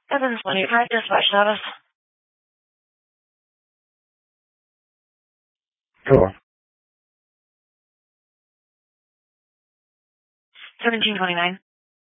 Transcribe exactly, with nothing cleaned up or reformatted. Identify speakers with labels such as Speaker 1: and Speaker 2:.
Speaker 1: Evans one eight five, dispatch status.
Speaker 2: Cool.
Speaker 1: seventeen twenty-nine.